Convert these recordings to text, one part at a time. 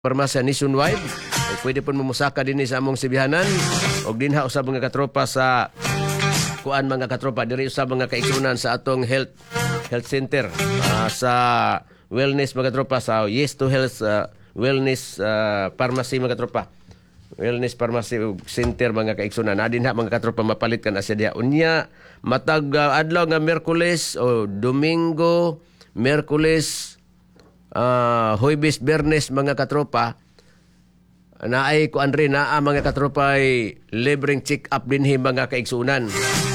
Parmasya nationwide. O pwede pun mamusaka din sa among sibihanan. O dinha usab mga katropa sa kuan mga katropa. Diri usab mga kaigsunan sa atong health center. Sa wellness mga katropa. Sa Yes to Health Wellness Pharmacy mga katropa. Wellness Pharmacy Center mga kaigsunan. Nadin ha mga katropa mapalit kan asya diha. Unya matag adlaw nga Miyerkules o Domingo, Miyerkules, Huwebes, Biyernes mga katropa. Naay ko Andre naa mga katropa ay libreng check up dinhi mga kaigsunan.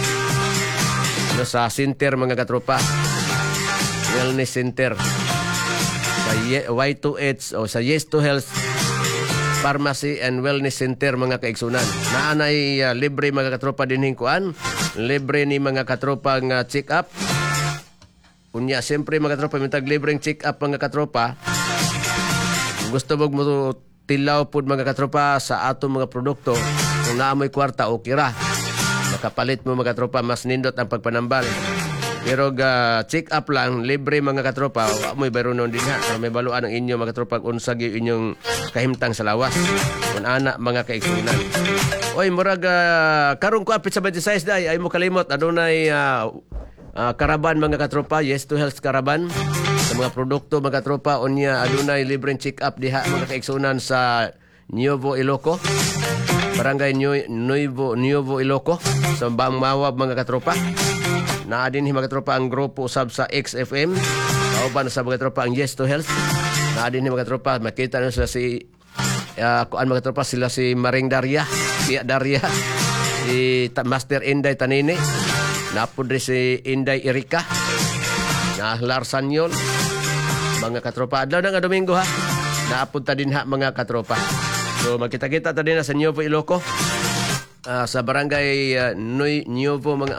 Sa center mga katropa. Wellness Center. Sa Y2H o sa Yes to Health Pharmacy and Wellness Center mga kaigsunan. Naanay libre mga katropa dinhing kuan. Libre ni mga katropa nga check up. Unya siyempre mga katropa mitag libreng check up mga katropa. Gusto mo tilaw pud mga katropa sa atong mga produkto kung naamoy kwarta o kira. Makapalit mo mga katropa mas nindot ang pagpanambal. Pero check up lang libre mga katropa. Wa mo'y bayronon din ha. May baluan ang inyo mga katropa unsag inyong kahimtang sa lawas. Kun ana mga kaigsunan. Oy murag karong ko apit sa 26 day ay mo kalimot adunay Karaban mga katropa, Yes to Health Karaban. Sa mga produkto mga katropa, unya adunay libreng check-up diha mga kaigsunan sa Nuevo Iloco. Barangay Nuevo Iloco. Sa Bangmawab mga katropa. Naadin mga katropa ang grupo usab sa XFM. Kauban sa mga katropa ang Yes to Health. Naadin mga katropa, makita na sila si kuan mga katropa sila si Maring Daria, Tia Daria, si Master Inday Tanini. Napudre si Inday Erika na Larsanyol mga katropa adlaw nga Domingo ha naapunta din ha mga katropa. So magkita-kita ta din sa Nuevo Iloco sa barangay Nuevo mga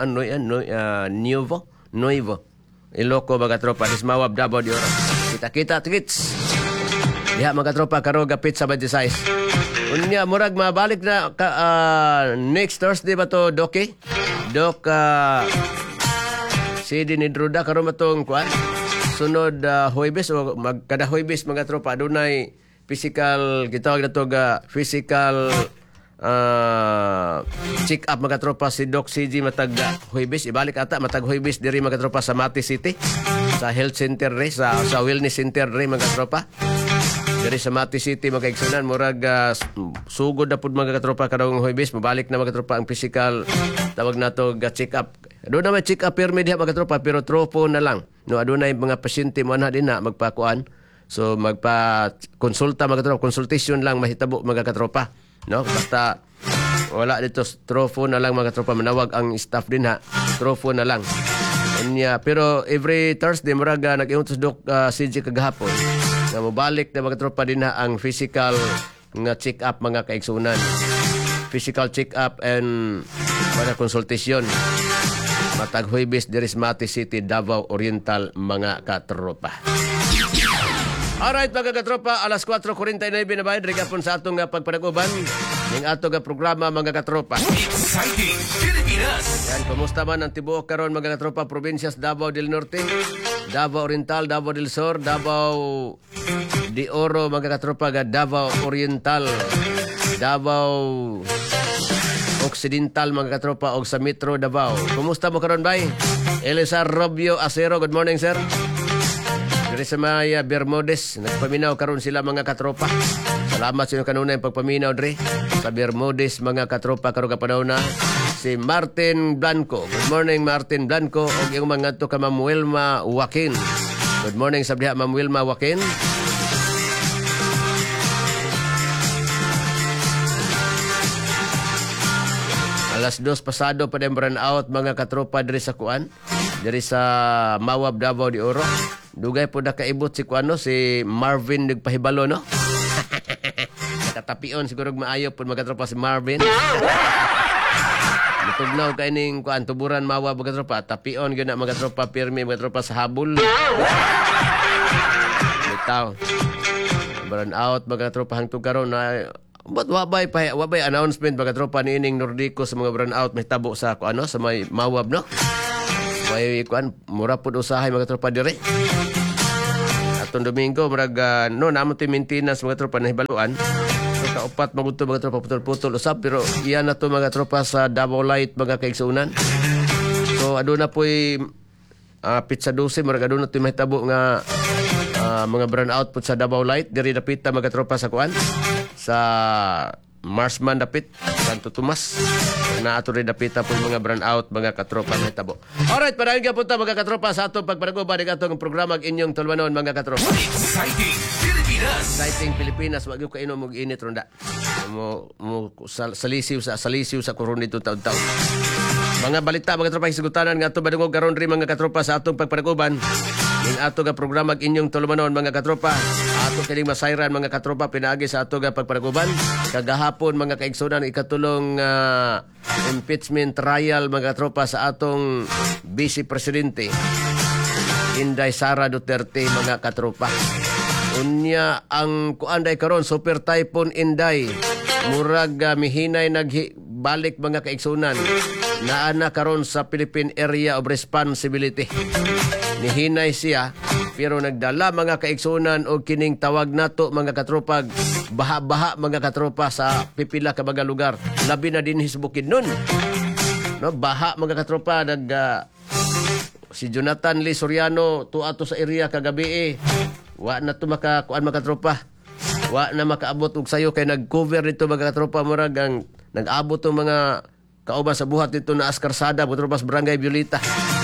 Nuevo Iloco mga katropa Dismawab Davao de Oro. Kita-kita tweets diha mga katropa karo gapit sa 26. Unya murag mabalik na next Thursday ba to Doki? Dok, si Dinidruda karon matong kuan sunod Huwebes o kada Huwebes mga tropa adunay physical gitawag nato physical check up mga tropa si Doc CG matag Huwebes ibalik ata matag Huwebes diri mga tropa sa Mati City sa health center re sa wellness center re mga tropa. Dari sa Mati City mga kaigsunan murag sugod na pud mga katropa karong Huwebes mabalik na mga katropa ang physical tawag nato check up. Aduna may check up permi diha mga katropa pero tropo na lang. No adunay mga pasyente mo na din na magpakuan. So magpa konsulta mga katropa, consultation lang mahitabo mga katropa. No basta wala dito trofo na lang mga katropa manawag ang staff din ha. Trofo na lang. Pero every Thursday murag nag-iuntos Doc CG kagahapon. Na mabalik na mga tropa din na ang physical nga check-up mga kaigsunan. Physical check-up and mga konsultasyon. Matag Huwebes diri sa Mati City, Davao Oriental mga katropa. Alright mga katropa, alas 4:49 na bayad. Rigapon sa atong pagpanag-uban. Yung atong programa mga katropa. Exciting Pilipinas! Yan, kumusta man ang tibuok karon mga katropa provinsyas Davao del Norte, Davao Oriental, Davao del Sur, Davao de Oro mga katropa Davao Oriental, Davao Occidental mga katropa og sa Metro Davao. Kumusta mo karon bay? Elisa Robio Acero, good morning sir. Diri sa Maya Bermudez, nagpaminaw karon sila mga katropa. Salamat sa inyo kanunay pagpaminaw diri sa Bermudez mga katropa karon kapanahon na si Martin Blanco. Good morning Martin Blanco og iyong mga to ka Ma'am Wilma Joaquin. Good morning sa diha Ma'am Wilma Joaquin. Alas 2 pasado pa din burn out mga katropa diri sa kuan. Diri sa Mawab Davao de Oro. Dugay po nakaibot si kuano si Marvin nagpahibalo no. Nakatapion siguro maayo po mga katropa si Marvin. Tugnaw kay ning kuan tuburan Mawab mga tropa tapion gyud na mga tropa pirmi mga tropa sa habol. Bitaw. Burn out mga tropa hangtod karon na but wabay announcement mga tropa niining Nordico sa mga burn out may tabo sa kuano sa may Mawab no. May kuan mura pud usahay mga tropa dire. katong Domingo murag no namo ti maintenance mga tropa na hibaluan. So kaupat maguto mga tropa putol-putol usab pero iyan na to mga tropa sa Davao Light mga kaigsunan. So aduna po'y pizza 12 murag aduna to mahitabo nga mga brand out po sa Davao Light diri dapita mga tropa sa kuan sa Marsman dapit Santo Tomas na ato rin dapita po mga brand out mga katropa na tabo. Alright, parahin ka punta mga katropa sa atong pagpanaguban ng atong programa inyong tulwanon mga katropa. Exciting Pilipinas. Exciting Pilipinas, wag yung kaino mong init ronda. Salisiw sa kurun dito taon-taon. Mga balita mga katropa hisugutanan nga ato badungog karon ri mga katropa sa atong pagpanaguban ning ato nga programa inyong tulwanon mga katropa. Ato kining masayran mga katropa pinaagi sa ato nga pagpanaguban kagahapon mga kaigsunan ikatulong impeachment trial mga katropa sa atong Vice Presidente Inday Sara Duterte mga katropa. Unya ang kuanday karon Super Typhoon Inday murag mihinay nagbalik mga kaigsunan naana karon sa Philippine Area of Responsibility. Nihinay siya pero nagdala mga kaigsunan og kining tawag nato mga katropag baha-baha mga katropa sa pipila ka mga lugar labi na din hisbukid nun no baha mga katropa si Jonathan Lee Soriano tuato sa area kagabi wa na to makakuan mga katropa wa na makaabot og sayo kay nag-cover nito mga katropa murag ang nag-abot tong mga kauban sa buhat dito na Askarsada Butropas Barangay Violeta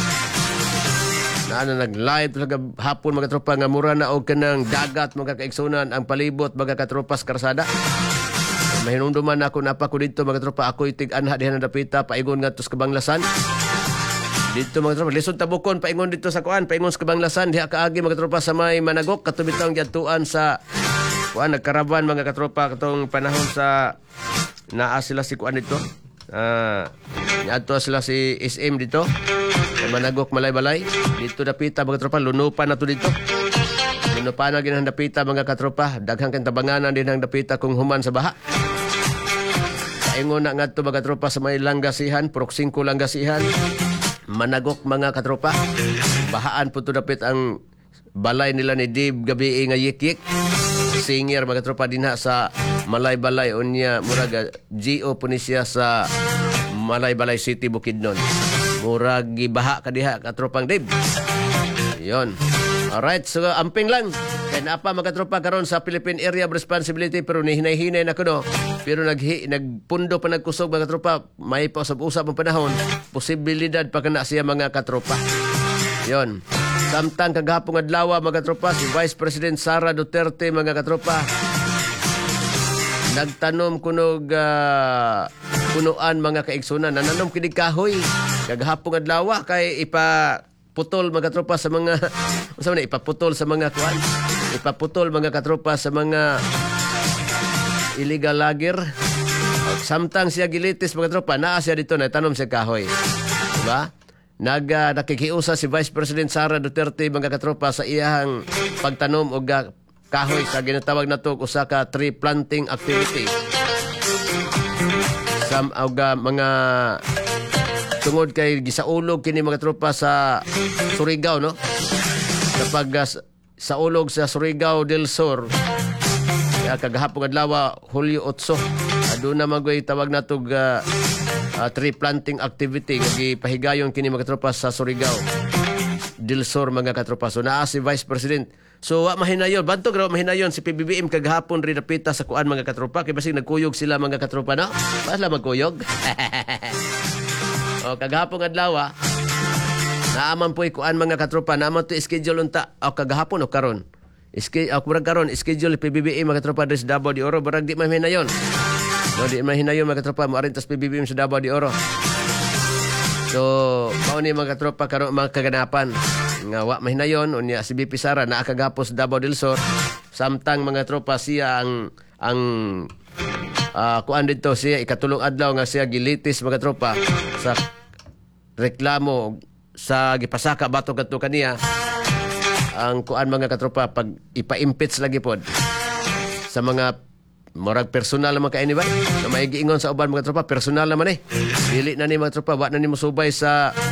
na nag-live sa hapon mga katropa nga mura na og kanang dagat mga kaigsunan ang palibot mga katropas Karsada. Mahinumduman ako napa ko dito mga katropa ako itig-anha diha na dapita paingon ngadto sa Kabanglasan. Dito mga katropa lisod tabukon paingon dito sa kuan paingon sa Kabanglasan diha kaagi mga katropa sa may Managok katubitang giadtuan sa kuan nagkaraban mga katropa katong panahon sa naa sila si kuan dito. Adto sila si SM dito. Sa Managok Malay-Balay dito dapita mga katropa lunupan na to dito lunupan na ginang dapita mga katropa daghang kang tabanganan din ang dapita kung human sa baha kaingon na ngadto mga katropa sa may Langgasihan Purok 5 Langgasihan Managok mga katropa bahaan po to dapit ang balay nila ni Dave gabi nga yik-yik singer mga katropa dinha sa Malay-Balay unya muraga GO po ni siya sa Malay-Balay City Bukidnon murag gibaha kadiha katropang Dave. Yon. Alright, so amping lang. Kaya naapa mga karon sa Philippine Area of Responsibility pero nihinay-hinay na kuno. Pero nagpundo pa nagkusog mga katropa. May pausap-usap ang panahon. Posibilidad pa kana siya mga katropa. Yon. Samtang kagahapong adlaw mga katropa si Vice President Sara Duterte mga katropa nagtanom kunog punuan mga kaigsunan nananom kinig kahoy kagahapong adlaw kay ipaputol mga katropa sa mga unsa man ipaputol sa mga kuan ipaputol mga katropa sa mga illegal logger samtang siya gilitis mga katropa naa siya dito na tanom siya kahoy diba nakikiusa si Vice President Sara Duterte mga katropa sa iyang pagtanom og kahoy sa ginatawag na to usa ka tree planting activity sa mga tungod kay gisaulog kini mga tropa sa Surigao no kapag sa ulog sa Surigao del Sur kagahapon adlaw Hulyo 8 aduna magoy tawag natog tree planting activity nga gipahigayon kini mga tropa sa Surigao del Sur mga katropa so naa si Vice President so wa mahinayon bantog raw mahinayon si PBBM kagahapon rin napita sa kuan mga katropa kay basig nagkuyog sila mga katropa no basta magkuyog o kagahapon adlaw naaman po kuan mga katropa naaman to schedule unta o kagahapon o karon karon schedule PBBM mga katropa sa Davao de Oro barag di mahinayon no di mahinayon mga katropa mo arintas PBBM sa Davao de Oro so mao ni mga katropa karon mga kaganapan nga wa mahinayon unya si BP Sara naa kagapos Davao del Sur samtang mga tropa siya ang kuan dito siya ikatulong adlaw nga siya gilitis mga tropa sa reklamo sa gipasaka bato kadto kaniya ang kuan mga katropa pag ipa-impeach lagi pod sa mga murag personal naman kaini ba na may giingon sa uban mga tropa personal naman dili na ni mga tropa wa na ni mosubay sa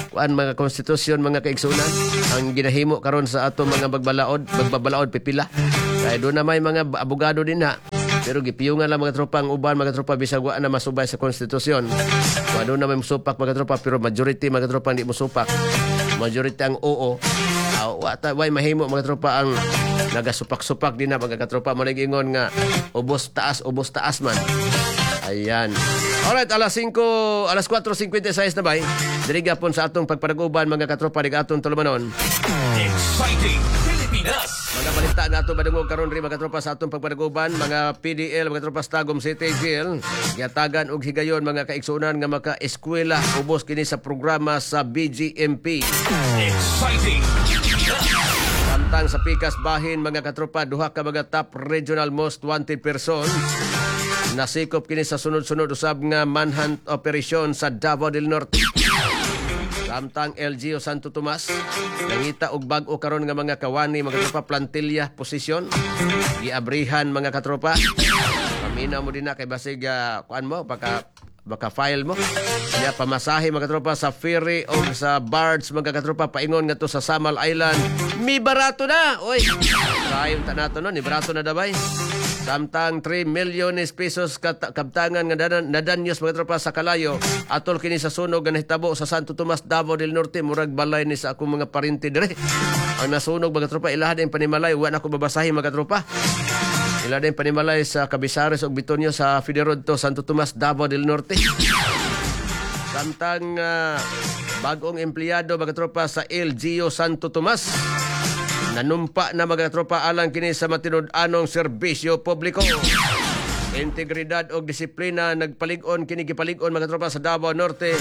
kuan mga konstitusyon mga kaigsunan ang ginahimo karon sa ato mga magbabalaod pipila. Kaya doon na may mga abogado din na. Pero gipiyungan lang mga tropa ang uban mga tropa bisag wa na masubay sa konstitusyon. Wa doon na may musupak mga tropa pero majority mga tropa hindi musupak. Majority ang oo. Way mahimo mga tropa ang nagasupak-supak din na mga katropa mo nag-ingon nga ubos taas man. Ayan. Alright, alas 4:56 na bay. Diriga pon sa atong pagpadaguban mga katropa dig atong tulumanon. Exciting Pilipinas. Mga balita na ato badungog karon ri mga tropa sa atong pagpadaguban, mga PDL mga tropa sa Tagum City Jail, giatagan og higayon mga kaigsunan nga maka-eskwela ubos kini sa programa sa BGMP. Exciting Samtang sa Pikas Bahin mga katropa duha ka mga top regional most wanted person nasikop kini sa sunod-sunod usab nga manhunt operation sa Davao del Norte. Samtang LGU Santo Tomas nangita og bag-o karon nga mga kawani mga katropa plantilla posisyon giabrihan mga katropa. Paminaw mo din na kay basig kuan mo baka file mo. Kaya pamasahe mga katropa sa ferry o sa barge mga katropa paingon nga to sa Samal Island. Mi barato na. Oy. Kayon ta nato no ni barato na dabay. Samtang 3 milyones pesos kabtangan nga nadanyos mga tropa sa Kalayo atol kini sa sunog nga nahitabo sa Santo Tomas, Davao del Norte. Murag balay ni sa akong mga parinti dire. Ang nasunog mga tropa ilahan ang panimalay wa na ko babasahin mga tropa. Ilahan ang panimalay sa Cabisares ug Bitonyo sa Fiderodto, Santo Tomas, Davao del Norte. Samtang bagong empleyado mga tropa sa LGU Santo Tomas nanumpa na mga tropa alang kini sa matinud-anong serbisyo publiko. Integridad o disiplina nagpalig-on kini gipalig-on mga tropa sa Davao Norte.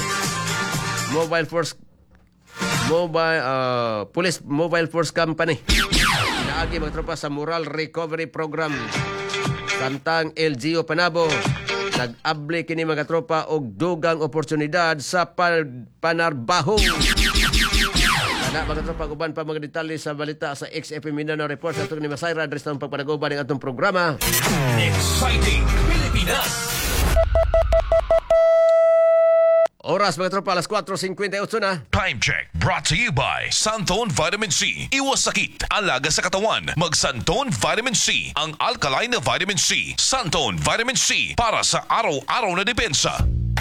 Police Mobile Force Company. Naagi mga tropa sa Moral Recovery Program. Samtang LGU Panabo nag-abli kini mga tropa og dugang oportunidad sa panarbaho. Na mga tropa uban pa mga detalye sa balita sa XFM Mindanao Report sa atong ni Masayra adres ng pagpadaguban ng atong programa. Exciting Pilipinas. Oras mga tropa alas 4:58 na. Time check brought to you by Santon Vitamin C. Iwas sakit, alaga sa katawan. Mag Santon Vitamin C, ang alkaline na vitamin C. Santon Vitamin C para sa araw-araw na depensa.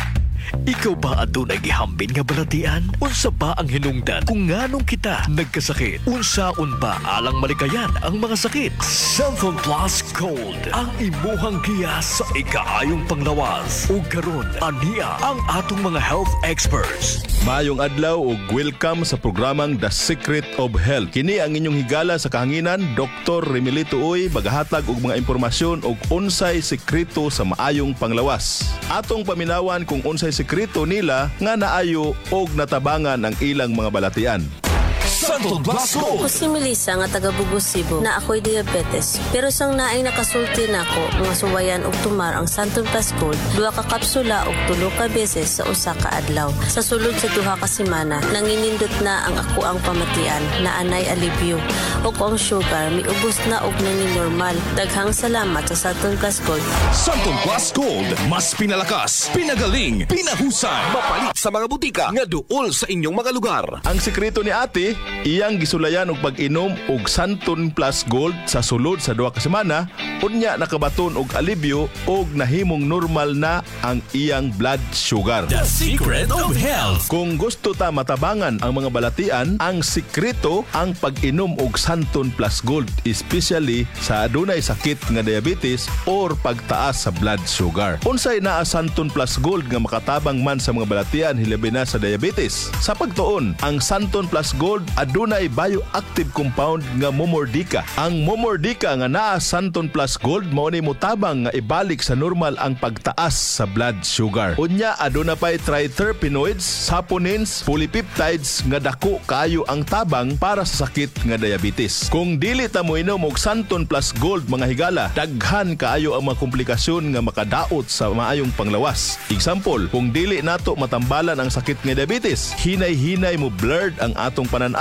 Ikaw ba adunay gihambin nga balatian? Unsa ba ang hinungdan kung nganong kita nagkasakit? Unsaon ba alang malikayan ang mga sakit? Santon Plus Gold ang imuhang giya sa ikaayong panglawas. Ug karon aniya ang atong mga health experts. Maayong adlaw ug welcome sa programang The Secret of Health. Kini ang inyong higala sa kahanginan, Dr. Remilito Uy, magahatag og mga impormasyon og unsay sekreto sa maayong panglawas. Atong paminawan kung unsay sekreto nila nga naayo og natabangan ang ilang mga balatian. Santon Plus Gold. Ako si Melissa nga taga Bugos, Cebu na ako'y diabetes. Pero sang naay nakasulti nako nga suwayan og tumar ang Santon Plus Gold, 2 ka kapsula og 3 ka beses sa usa ka adlaw. Sa sulod sa 2 ka semana, nanginindot na ang ako ang pamatian na anay alibyo. Og ang sugar miubos na og normal. Daghang salamat sa Santon Plus Gold. Santon Plus Gold, mas pinalakas, pinagaling, pinahusay. Mapalit sa mga butika nga duol sa inyong mga lugar. Ang sekreto ni ate, iyang gisulayan og pag-inom og Santon Plus Gold sa sulod sa 2 ka semana, unya nakabaton og alibyo og nahimong normal na ang iyang blood sugar. The Secret of Health. Kung gusto ta matabangan ang mga balatian, ang sekreto ang pag-inom og Santon Plus Gold, especially sa adunay sakit nga diabetes or pagtaas sa blood sugar. Unsay naa Santon Plus Gold nga makatabang man sa mga balatian hilabi na sa diabetes? Sa pagtuon, ang Santon Plus Gold adunay bioactive compound nga momordika. Ang momordika nga naa Santon Plus Gold mao ni motabang nga ibalik sa normal ang pagtaas sa blood sugar. Unya aduna pay triterpenoids, saponins, polypeptides nga dako kaayo ang tabang para sa sakit nga diabetes. Kung dili ta mo inom og Santon Plus Gold mga higala, daghan kaayo ang mga komplikasyon nga makadaot sa maayong panglawas. Example, kung dili nato matambalan ang sakit nga diabetes, hinay-hinay mo blurred ang atong pananaw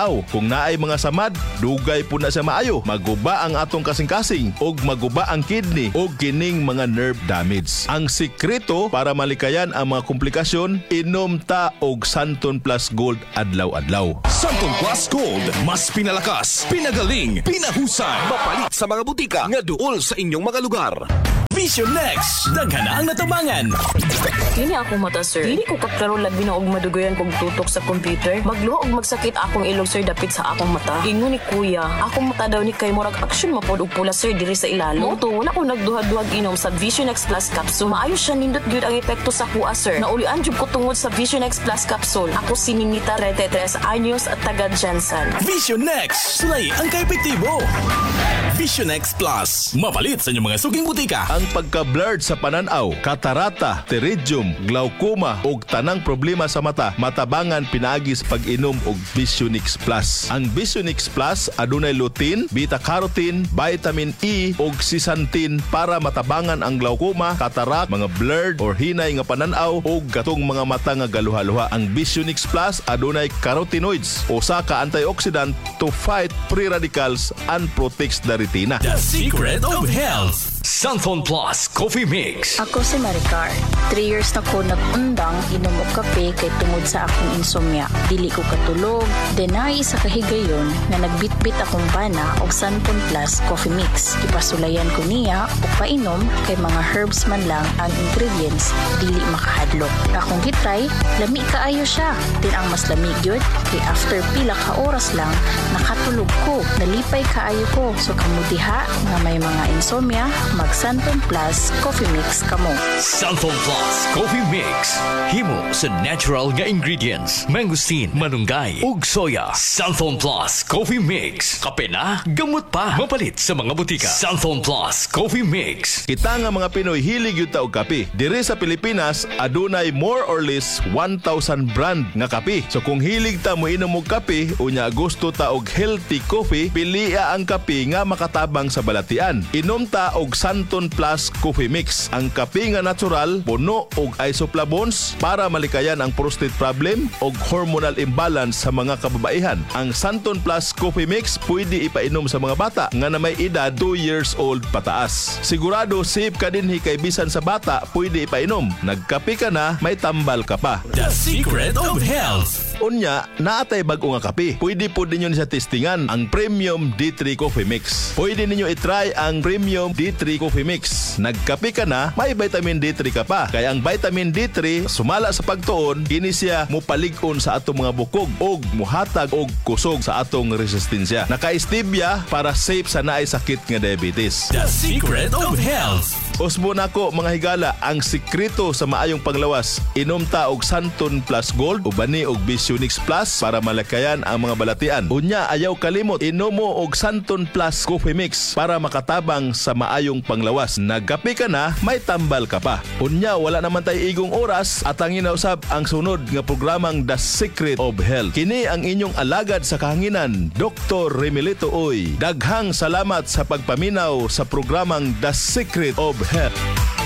panan-aw. Kung naay mga samad, dugay po na siya maayo. Maguba ang atong kasing-kasing og maguba ang kidney og kining mga nerve damage. Ang sikreto para malikayan ang mga komplikasyon, inom ta og Santon Plus Gold adlaw-adlaw. Santon Plus Gold, mas pinalakas, pinagaling, pinahusay, mapalit sa mga butika nga duol sa inyong mga lugar. Vision Next, daghan ang natabangan. Kini akong mata, sir. Dili ko kaklaro labi na og madugoyan kog tutok sa computer. Magluho og magsakit akong ilog, sir, dapit sa akong mata. Ingon ni kuya, akong mata daw ni kay murag action mapod og pula, sir, diri sa ilalo. Moto, wala ko nagduhad-duhag inom sa Vision X Plus capsule. Maayo siya nindot gyud ang epekto sa kuha, sir. Naulian jud ko tungod sa Vision X Plus capsule. Ako si Ninita Retetres Anyos at taga Jansan. Vision Next, slay ang kaepektibo. Vision X Plus, mapalit sa inyong mga suging butika. Ang pagka-blurred sa pananaw, katarata, pterygium, glaucoma ug tanang problema sa mata, matabangan pinaagi sa pag-inom og Visionix Plus. Ang Visionix Plus adunay lutein, beta-carotene, vitamin E ug zeaxanthin para matabangan ang glaucoma, katarak, mga blurred or hinay nga pananaw ug katong mga mata nga galuha-luha. Ang Visionix Plus adunay carotenoids, usa ka antioxidant to fight free radicals and protects the retina. The Secret of Health. Santon Plus Coffee Mix. Ako si Maricar. 3 years na ko nag-undang inom og kape kay tungod sa akong insomnia. Dili ko katulog, denay sa kahigayon nga nagbitbit akong bana og Santon Plus Coffee Mix. Ipasulayan ko niya og painom kay mga herbs man lang ang ingredients, dili makahadlok. Akong gitry, lami kaayo siya. Din ang mas lami gyud kay after pila ka oras lang nakatulog ko, nalipay kaayo ko. So kamudiha nga may mga insomnia, mag Santon Plus Coffee Mix kamo. Santon Plus Coffee Mix. Himo sa natural nga ingredients. Mangosteen, manunggay, ug soya. Santon Plus Coffee Mix. Kape na, gamot pa. Mapalit sa mga butika. Santon Plus Coffee Mix. Kita nga mga Pinoy hilig yun ta og kape. Diri sa Pilipinas, adunay more or less 1,000 brand nga kape. So kung hilig ta mo inom og kape, unya gusto ta og healthy coffee, piliya ang kape nga makatabang sa balatian. Inom ta og Santon Plus Coffee Mix. Ang kape nga natural, puno og isoflavones para malikayan ang prostate problem og hormonal imbalance sa mga kababaihan. Ang Santon Plus Coffee Mix pwede ipainom sa mga bata nga na may edad 2 years old pataas. Sigurado safe ka dinhi kay bisan sa bata pwede ipainom. Nagkape ka na, may tambal ka pa. The Secret of Health. Unya, naatay bag-o nga kape. Pwede po ninyo sa testingan ang Premium D3 Coffee Mix. Pwede ninyo itry ang Premium D3 Coffee Mix. Nagkape ka na, may vitamin D3 ka pa. Kaya ang vitamin D3, sumala sa pagtuon, kini siya mupalig-on sa atong mga bukog og muhatag og kusog sa atong resistensya. Naka-stevia para safe sa naay sakit nga diabetes. The Secret of Health. Usbo na ko mga higala, ang sikreto sa maayong panglawas. Inom ta og Santon Plus Gold o bani og Visionix Plus para malakayan ang mga balatian. Unya, ayaw kalimot, inom mo og Santon Plus Coffee Mix para makatabang sa maayong panglawas. Nagkape ka na, may tambal ka pa. Unya, wala naman tayo igong oras at ang inausab ang sunod nga programang The Secret of Health. Kini ang inyong alagad sa kahanginan, Dr. Remilito Oy. Daghang salamat sa pagpaminaw sa programang The Secret of Health.